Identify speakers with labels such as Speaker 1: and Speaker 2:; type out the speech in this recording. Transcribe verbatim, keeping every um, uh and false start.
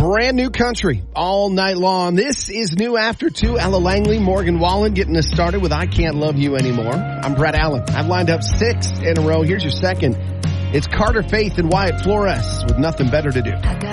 Speaker 1: Brand new country all night long. This is new after two. Ella Langley, Morgan Wallen getting us started with I Can't Love You Anymore. I'm Brett Allen. I've lined up six in a row. Here's your second. It's Carter Faith and Wyatt Flores with Nothing Better to Do.
Speaker 2: I got